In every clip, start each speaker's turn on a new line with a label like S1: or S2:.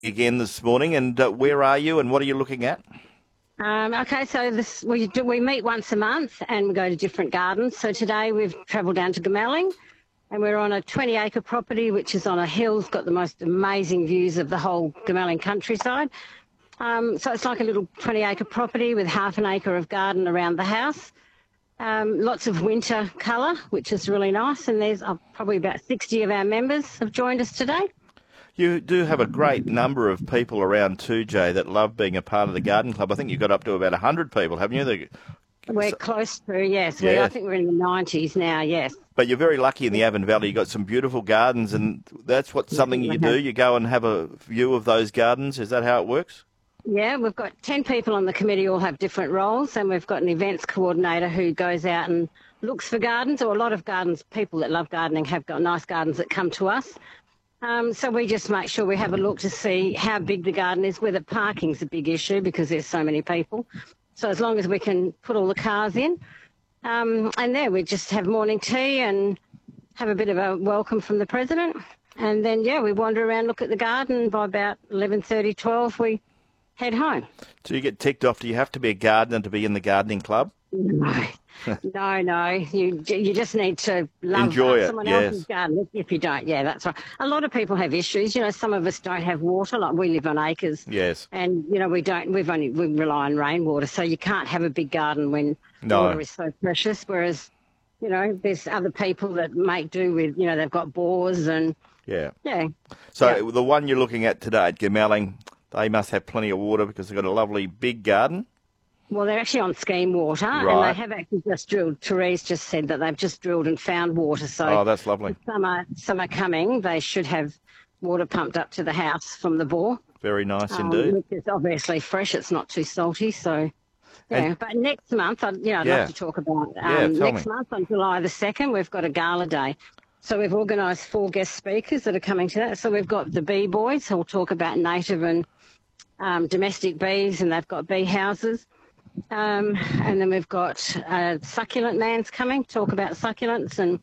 S1: again this morning, and where are you and what are you looking at?
S2: Okay, so we meet once a month and we go to different gardens. So today we've travelled down to Goomalling and we're on a 20-acre property which is on a hill. It's got the most amazing views of the whole Goomalling countryside. So it's like a little 20-acre property with half an acre of garden around the house. Lots of winter colour, which is really nice, and there's probably about 60 of our members have joined us today.
S1: You do have a great number of people around too, Jay, that love being a part of the garden club. I think you've got up to about 100 people, haven't you?
S2: We're close to, yes.
S1: Yeah.
S2: I think we're in the 90s now, yes.
S1: But you're very lucky in the Avon Valley. You've got some beautiful gardens, and that's something you do. You go and have a view of those gardens. Is that how it works?
S2: Yeah, we've got 10 people on the committee, all have different roles, and we've got an events coordinator who goes out and looks for gardens, or a lot of gardens, people that love gardening have got nice gardens that come to us. So we just make sure we have a look to see how big the garden is, whether parking's a big issue because there's so many people. So as long as we can put all the cars in. And there we just have morning tea and have a bit of a welcome from the president. And then, we wander around, look at the garden. By about 11:30, 12, we head home.
S1: Do you get ticked off? Do you have to be a gardener to be in the gardening club?
S2: No. You just need to love someone else's garden. If you don't, that's right. A lot of people have issues. Some of us don't have water. Like we live on acres.
S1: Yes.
S2: And we don't. We rely on rainwater, so you can't have a big garden when water is so precious. Whereas, there's other people that make do with. They've got bores and. Yeah.
S1: So the one you're looking at today at Goomalling, they must have plenty of water because they've got a lovely big garden.
S2: Well, they're actually on scheme water, and they have actually just drilled. Therese just said that they've just drilled and found water. So
S1: that's lovely.
S2: Summer coming, they should have water pumped up to the house from the bore.
S1: Very nice indeed.
S2: Which is obviously fresh. It's not too salty. So, But next month, I'd love to talk about next month on July the 2nd, we've got a gala day. So we've organised 4 guest speakers that are coming to that. So we've got the bee boys who'll talk about native and domestic bees, and they've got bee houses. And then we've got succulent man's coming to talk about succulents, and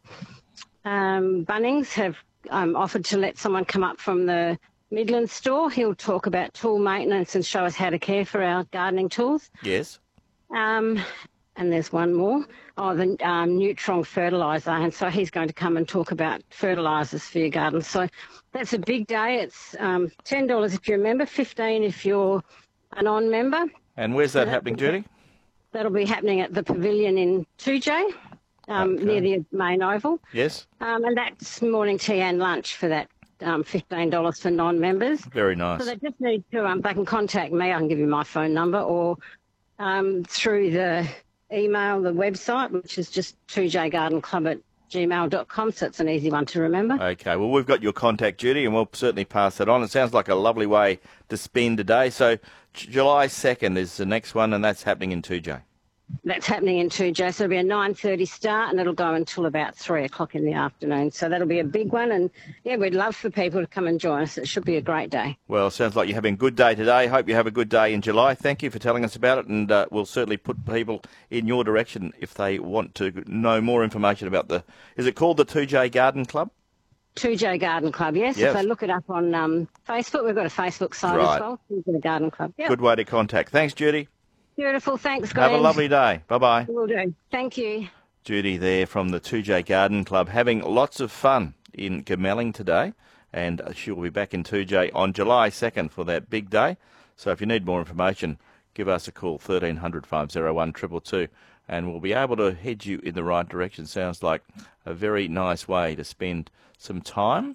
S2: Bunnings have offered to let someone come up from the Midland store. He'll talk about tool maintenance and show us how to care for our gardening tools.
S1: Yes.
S2: And there's one more. The Neutron fertiliser, and so he's going to come and talk about fertilisers for your garden. So that's a big day. It's $10 if you're a member, $15 if you're a non-member.
S1: And where's that happening, Judy?
S2: That'll be happening at the pavilion in 2J, near the main oval.
S1: Yes.
S2: And that's morning tea and lunch for that $15 for non-members.
S1: Very nice.
S2: So they just need to, they can contact me. I can give you my phone number, or through the email, the website, which is just 2jgardenclub@gmail.com, so it's an easy one to remember.
S1: Okay, well, we've got your contact, Judy, and we'll certainly pass that on. It sounds like a lovely way to spend a day. So July 2nd is the next one, and that's happening in 2J.
S2: That's happening in 2J, so it'll be a 9:30 start, and it'll go until about 3 o'clock in the afternoon. So that'll be a big one, and, we'd love for people to come and join us. It should be a great day.
S1: Well, it sounds like you're having a good day today. Hope you have a good day in July. Thank you for telling us about it, and we'll certainly put people in your direction if they want to know more information about is it called the 2J Garden Club?
S2: 2J Garden Club, yes. If they look it up on Facebook, we've got a Facebook site as well, 2J Garden Club. Yep.
S1: Good way to contact. Thanks, Judy.
S2: Beautiful. Thanks, Glenn.
S1: Have a lovely day. Bye-bye.
S2: Will do. Thank you.
S1: Judy there from the 2J Garden Club, having lots of fun in Goomalling today, and she'll be back in 2J on July 2nd for that big day. So if you need more information, give us a call, 1300 501 222, and we'll be able to head you in the right direction. Sounds like a very nice way to spend some time.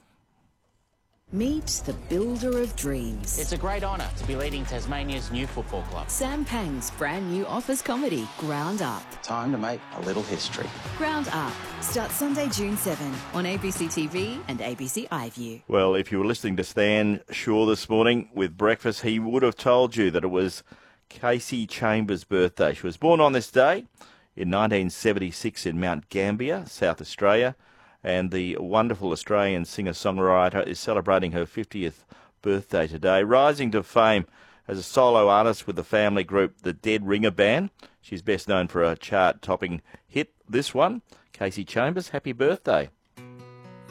S3: Meet the builder of dreams.
S4: It's a great honour to be leading Tasmania's new football club.
S3: Sam Pang's brand new office comedy, Ground Up.
S4: Time to make a little history.
S3: Ground Up starts Sunday, June 7 on ABC TV and ABC iView.
S1: Well, if you were listening to Stan Shaw this morning with breakfast, he would have told you that it was Kasey Chambers' birthday. She was born on this day in 1976 in Mount Gambier, South Australia. And the wonderful Australian singer-songwriter is celebrating her 50th birthday today, rising to fame as a solo artist with the family group The Dead Ringer Band. She's best known for a chart-topping hit, this one. Kasey Chambers, happy birthday.